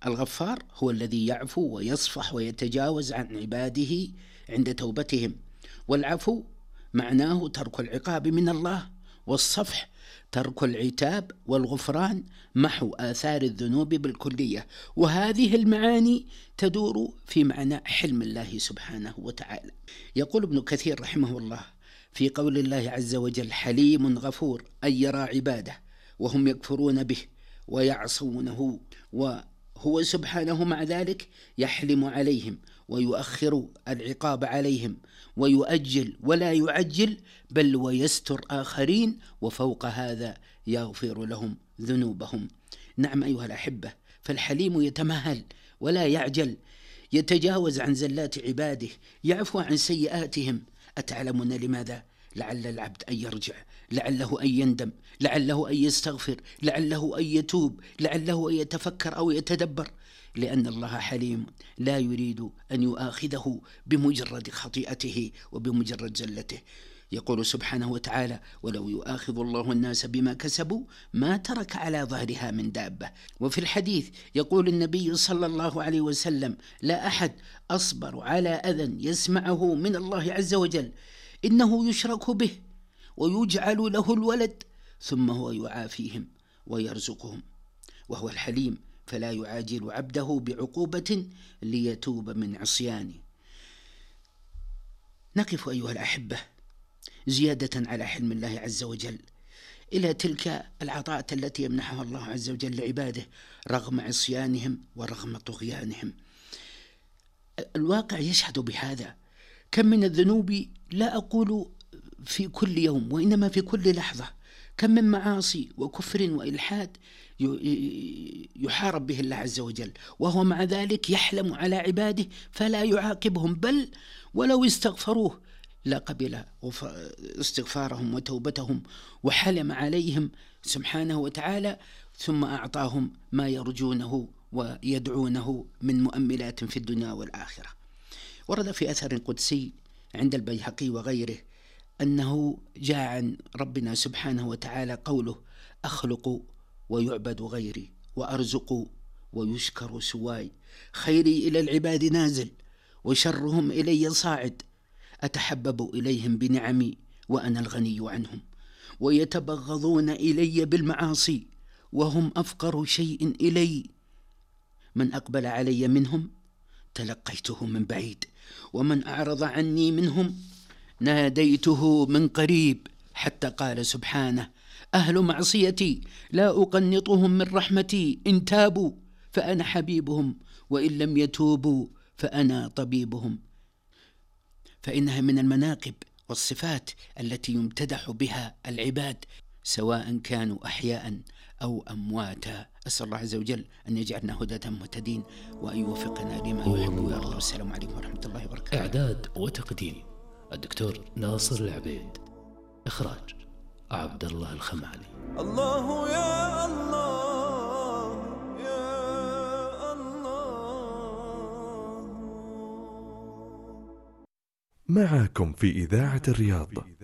الغفار هو الذي يعفو ويصفح ويتجاوز عن عباده عند توبتهم، والعفو معناه ترك العقاب من الله، والصفح ترك العتاب، والغفران محو آثار الذنوب بالكلية. وهذه المعاني تدور في معنى حلم الله سبحانه وتعالى. يقول ابن كثير رحمه الله في قول الله عز وجل: حليم غفور، أي يرى عباده وهم يكفرون به ويعصونه، وهو سبحانه مع ذلك يحلم عليهم ويؤخر العقاب عليهم ويؤجل ولا يعجل، بل ويستر آخرين، وفوق هذا يغفر لهم ذنوبهم. نعم أيها الأحبة، فالحليم يتمهل ولا يعجل، يتجاوز عن زلات عباده، يعفو عن سيئاتهم. أتعلمون لماذا؟ لعل العبد أن يرجع، لعله أن يندم، لعله أن يستغفر، لعله أن يتوب، لعله أن يتفكر أو يتدبر، لأن الله حليم لا يريد أن يؤاخذه بمجرد خطيئته وبمجرد زلته. يقول سبحانه وتعالى: ولو يؤاخذ الله الناس بما كسبوا ما ترك على ظهرها من دابة. وفي الحديث يقول النبي صلى الله عليه وسلم: لا أحد أصبر على أذى يسمعه من الله عز وجل، إنه يشرك به ويجعل له الولد ثم هو يعافيهم ويرزقهم، وهو الحليم، فلا يعاجل عبده بعقوبة ليتوب من عصيانه. نقف أيها الأحبة زيادة على حلم الله عز وجل إلى تلك العطاءات التي يمنحها الله عز وجل لعباده رغم عصيانهم ورغم طغيانهم. الواقع يشهد بهذا. كم من الذنوب، لا أقول في كل يوم وإنما في كل لحظة، كم من معاصي وكفر وإلحاد يحارب به الله عز وجل، وهو مع ذلك يحلم على عباده فلا يعاقبهم، بل ولو استغفروه لا قبل استغفارهم وتوبتهم، وحلم عليهم سبحانه وتعالى، ثم أعطاهم ما يرجونه ويدعونه من مؤملات في الدنيا والآخرة. ورد في أثر قدسي عند البيهقي وغيره أنه جاء عن ربنا سبحانه وتعالى قوله: أخلق ويعبد غيري، وأرزق ويشكر سواي، خيري إلى العباد نازل، وشرهم إلي صاعد، أتحبب إليهم بنعمي وأنا الغني عنهم، ويتبغضون إلي بالمعاصي وهم أفقر شيء إلي، من أقبل علي منهم تلقيته من بعيد، ومن أعرض عني منهم ناديته من قريب، حتى قال سبحانه: أهل معصيتي لا أقنطهم من رحمتي، إن تابوا فأنا حبيبهم، وإن لم يتوبوا فأنا طبيبهم. فإنها من المناقب والصفات التي يمتدح بها العباد سواء كانوا أحياء أو أمواتا. أسأل الله عز وجل أن يجعلنا هداة مهتدين وأن يوفقنا لما يحب ويرضى. والسلام عليكم ورحمة الله وبركاته. إعداد وتقديم الدكتور ناصر العبيد، إخراج عبد الله الخمالي. الله يا الله يا الله. معكم في إذاعة الرياض